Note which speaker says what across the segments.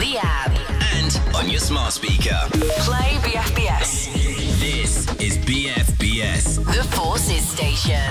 Speaker 1: the app,
Speaker 2: and on your smart speaker.
Speaker 1: play BFBS,
Speaker 2: This is BFBS.
Speaker 1: the Forces Station.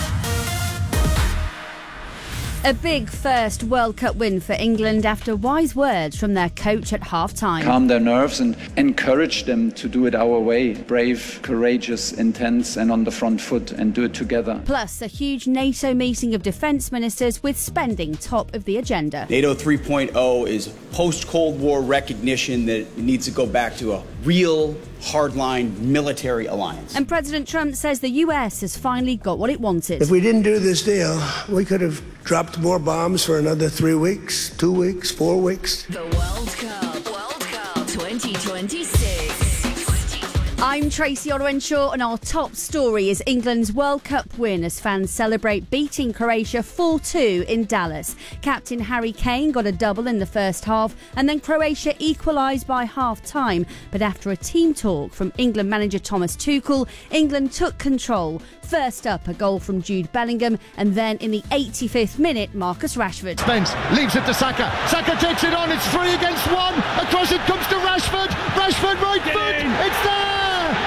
Speaker 3: A big first World Cup win for England after wise words from their coach at half-time.
Speaker 4: Calm their nerves and encourage them to do it our way. Brave, courageous, intense and on the front foot, and do it together.
Speaker 3: Plus, a huge NATO meeting of defence ministers with spending top of the agenda.
Speaker 5: NATO 3.0 is post-Cold War recognition that it needs to go back to a real hardline military alliance.
Speaker 3: And President Trump says the US has finally got what it wanted.
Speaker 6: If we didn't do this deal, we could have dropped more bombs for another 3 weeks, 2 weeks, 4 weeks.
Speaker 1: The World Cup 2026.
Speaker 3: I'm Tracy Orwenshaw, and our top story is England's World Cup win as fans celebrate beating Croatia 4-2 in Dallas. Captain Harry Kane got a double in the first half, and then Croatia equalised by half-time. But after a team talk from England manager Thomas Tuchel, England took control. First up, a goal from Jude Bellingham, and then in the 85th minute, Marcus Rashford.
Speaker 7: Spence leaves it to Saka. Saka takes it on. It's 3 against 1. Across it comes to Rashford. Rashford right foot. It's there.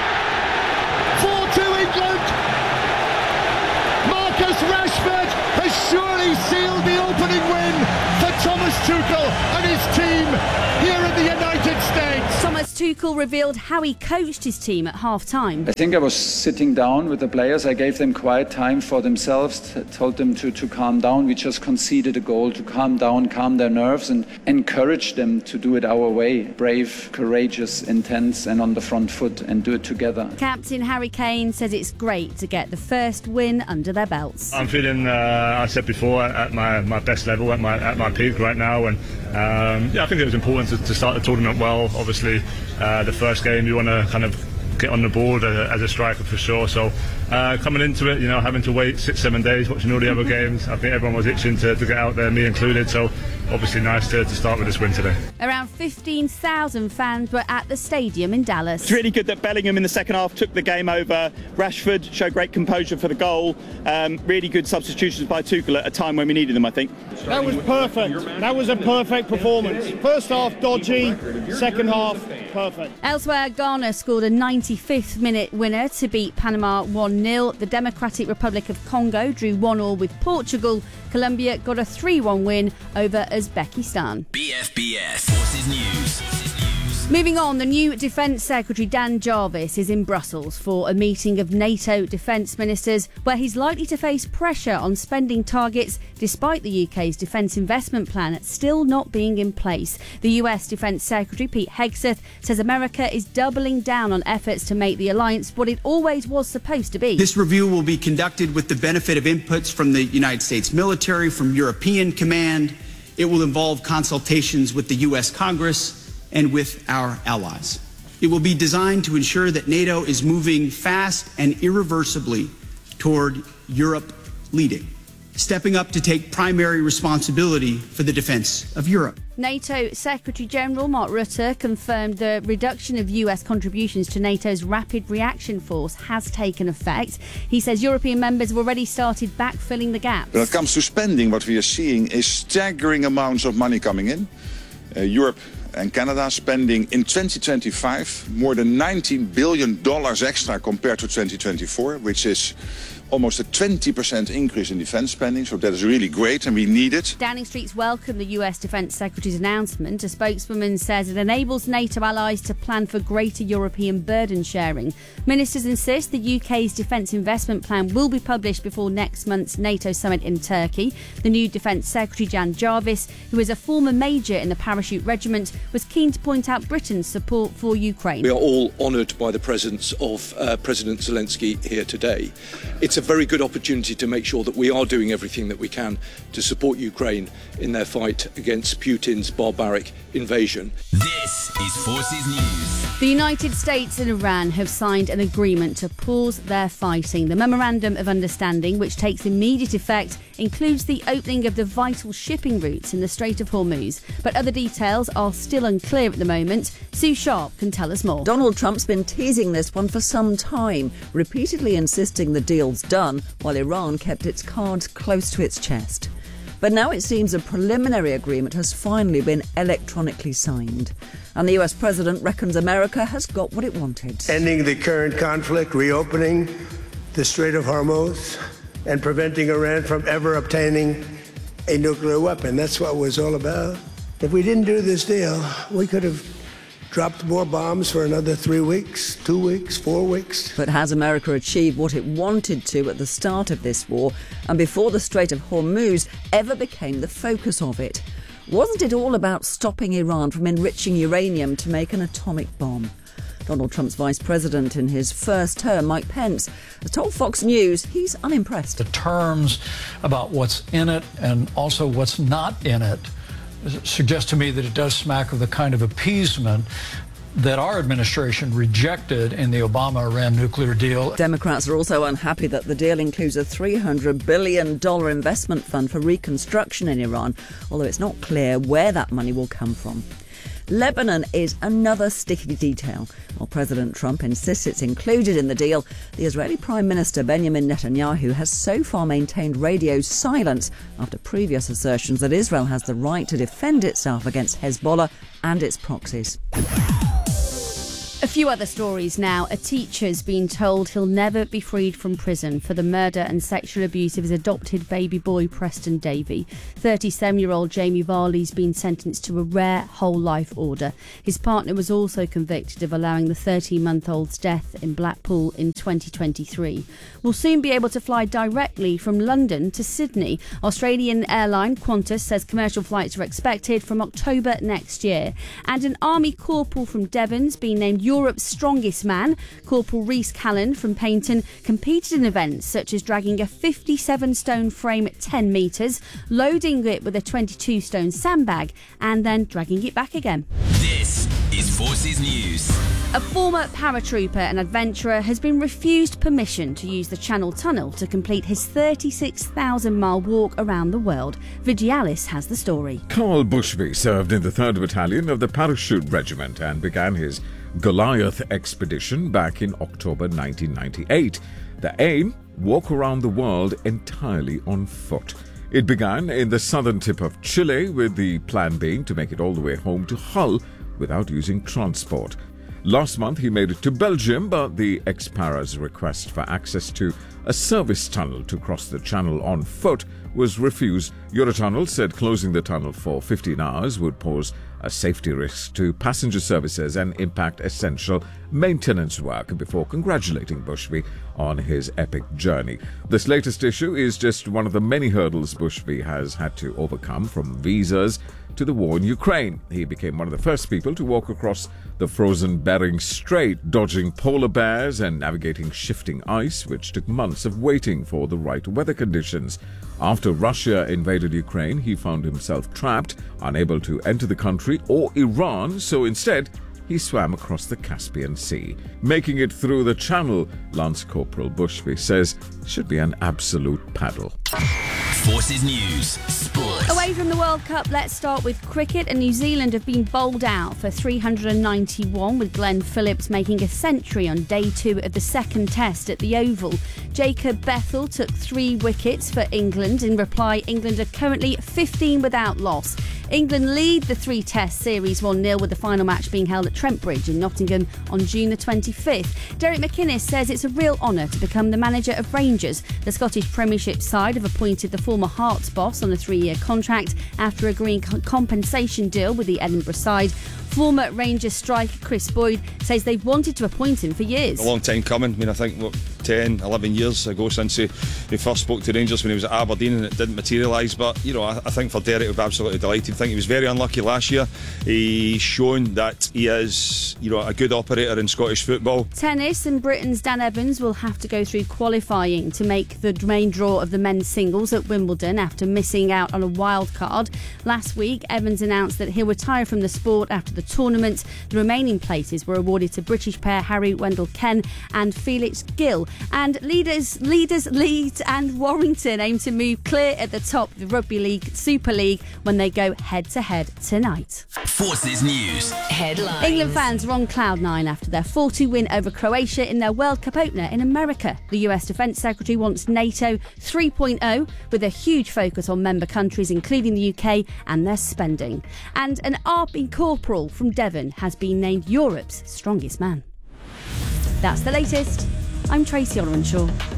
Speaker 7: 4-2 England. Marcus Rashford has surely sealed the opening win for Thomas Tuchel and his team here in the United States.
Speaker 3: Thomas Tuchel revealed how he coached his team at half-time.
Speaker 4: I think I was sitting down with the players. I gave them quiet time for themselves, told them to calm down. We just conceded a goal, to calm down, calm their nerves and encourage them to do it our way. Brave, courageous, intense and on the front foot, and do it together.
Speaker 3: Captain Harry Kane says it's great to get the first win under their belts.
Speaker 8: I'm feeling, I said before, at my best level, at my peak right now, and I think it was important to start the tournament well. Obviously, the first game you want to kind of get on the board as a striker for sure. So coming into it, having to wait 6-7 days, watching all the other games, I think everyone was itching to get out there, me included. So obviously nice to start with this win today.
Speaker 3: Around 15,000 fans were at the stadium in Dallas.
Speaker 9: It's really good that Bellingham in the second half took the game over. Rashford showed great composure for the goal. Really good substitutions by Tuchel at a time when we needed them, I think.
Speaker 7: That was perfect. That was a perfect performance. First half dodgy, second half perfect.
Speaker 3: Elsewhere, Ghana scored a 95th minute winner to beat Panama 1-0. The Democratic Republic of Congo drew 1-1 with Portugal. Colombia got a 3-1 win over Uzbekistan.
Speaker 2: BFBS Forces News.
Speaker 3: Moving on, the new Defence Secretary Dan Jarvis is in Brussels for a meeting of NATO defence ministers where he's likely to face pressure on spending targets despite the UK's defence investment plan still not being in place. The US Defence Secretary Pete Hegseth says America is doubling down on efforts to make the alliance what it always was supposed to be.
Speaker 5: This review will be conducted with the benefit of inputs from the United States military, from European Command. It will involve consultations with the US Congress and with our allies. It will be designed to ensure that NATO is moving fast and irreversibly toward Europe leading, stepping up to take primary responsibility for the defence of Europe.
Speaker 3: NATO Secretary-General Mark Rutte confirmed the reduction of US contributions to NATO's Rapid Reaction Force has taken effect. He says European members have already started backfilling the gaps.
Speaker 10: When it comes to spending, what we are seeing is staggering amounts of money coming in. Europe and Canada spending in 2025 more than $19 billion extra compared to 2024, which is almost a 20% increase in defence spending, so that is really great and we need it.
Speaker 3: Downing Street's welcomed the US Defence Secretary's announcement. A spokeswoman says it enables NATO allies to plan for greater European burden sharing. Ministers insist the UK's defence investment plan will be published before next month's NATO summit in Turkey. The new Defence Secretary Jan Jarvis, who is a former major in the Parachute Regiment, was keen to point out Britain's support for Ukraine.
Speaker 11: We are all honoured by the presence of President Zelensky here today. It's a very good opportunity to make sure that we are doing everything that we can to support Ukraine in their fight against Putin's barbaric invasion.
Speaker 2: This is Forces News.
Speaker 3: The United States and Iran have signed an agreement to pause their fighting. The Memorandum of Understanding, which takes immediate effect, includes the opening of the vital shipping routes in the Strait of Hormuz. But other details are still unclear at the moment. Sue Sharp can tell us more.
Speaker 12: Donald Trump's been teasing this one for some time, repeatedly insisting the deal's done, while Iran kept its cards close to its chest. But now it seems a preliminary agreement has finally been electronically signed. And the US president reckons America has got what it wanted.
Speaker 6: Ending the current conflict, reopening the Strait of Hormuz, and preventing Iran from ever obtaining a nuclear weapon. That's what it was all about. If we didn't do this deal, we could have dropped more bombs for another 3 weeks, 2 weeks, 4 weeks.
Speaker 12: But has America achieved what it wanted to at the start of this war and before the Strait of Hormuz ever became the focus of it? Wasn't it all about stopping Iran from enriching uranium to make an atomic bomb? Donald Trump's vice president in his first term, Mike Pence, has told Fox News he's unimpressed.
Speaker 13: The terms about what's in it and also what's not in it suggest to me that it does smack of the kind of appeasement that our administration rejected in the Obama-Iran nuclear deal.
Speaker 12: Democrats are also unhappy that the deal includes a $300 billion investment fund for reconstruction in Iran, although it's not clear where that money will come from. Lebanon is another sticky detail. While President Trump insists it's included in the deal, the Israeli Prime Minister Benjamin Netanyahu has so far maintained radio silence after previous assertions that Israel has the right to defend itself against Hezbollah and its proxies.
Speaker 3: A few other stories now. A teacher's been told he'll never be freed from prison for the murder and sexual abuse of his adopted baby boy, Preston Davey. 37-year-old Jamie Varley's been sentenced to a rare whole life order. His partner was also convicted of allowing the 13-month-old's death in Blackpool in 2023. We'll soon be able to fly directly from London to Sydney. Australian airline Qantas says commercial flights are expected from October next year. And an army corporal from Devon's been named Europe's strongest man. Corporal Rhys Callan from Paignton competed in events such as dragging a 57-stone frame at 10 metres, loading it with a 22-stone sandbag and then dragging it back again.
Speaker 2: This is Forces News.
Speaker 3: A former paratrooper and adventurer has been refused permission to use the Channel Tunnel to complete his 36,000-mile walk around the world. Vigialis has the story.
Speaker 14: Carl Bushby served in the 3rd Battalion of the Parachute Regiment and began his Goliath expedition back in October 1998. The aim? Walk around the world entirely on foot. It began in the southern tip of Chile, with the plan being to make it all the way home to Hull without using transport. Last month he made it to Belgium, but the ex-para's request for access to a service tunnel to cross the channel on foot was refused. Eurotunnel said closing the tunnel for 15 hours would pose a safety risk to passenger services and impact essential maintenance work, before congratulating Bushby on his epic journey. This latest issue is just one of the many hurdles Bushby has had to overcome, from visas to the war in Ukraine. He became one of the first people to walk across the frozen Bering Strait, dodging polar bears and navigating shifting ice, which took months of waiting for the right weather conditions. After Russia invaded Ukraine, he found himself trapped, unable to enter the country or Iran, so instead he swam across the Caspian Sea. Making it through the channel, Lance Corporal Bushby says, should be an absolute paddle.
Speaker 2: Forces News Sport.
Speaker 3: Away from the World Cup, let's start with cricket. And New Zealand have been bowled out for 391, with Glenn Phillips making a century on day 2 of the second test at the Oval. Jacob Bethel took 3 wickets for England. In reply, England are currently 15 without loss. England lead the 3-test series 1-0, with the final match being held at Trent Bridge in Nottingham on June the 25th. Derek McInnes says it's a real honour to become the manager of Rangers. The Scottish Premiership side have appointed the former Hearts boss on a 3-year contract after agreeing a compensation deal with the Edinburgh side. Former Rangers striker Chris Boyd says they've wanted to appoint him for years.
Speaker 15: A long time coming. I mean, I think 10, 11 years ago since he first spoke to Rangers when he was at Aberdeen, and it didn't materialise. But, you know, I think for Derek, we'd be absolutely delighted. I think he was very unlucky last year. He's shown that he is, you know, a good operator in Scottish football.
Speaker 3: Tennis, and Britain's Dan Evans will have to go through qualifying to make the main draw of the men's singles at Wimbledon after missing out on a wild card. Last week, Evans announced that he'll retire from the sport after the tournament. The remaining places were awarded to British pair Harry Wendell Ken and Felix Gill. And Leeds and Warrington aim to move clear at the top of the Rugby League Super League when they go head-to-head tonight.
Speaker 2: Forces News
Speaker 1: Headlines.
Speaker 3: England fans are on cloud nine after their 4-2 win over Croatia in their World Cup opener in America. The US Defence Secretary wants NATO 3.0 with a huge focus on member countries including the UK and their spending. And an Army corporal from Devon has been named Europe's strongest man. That's the latest. I'm Tracy Olwenshaw.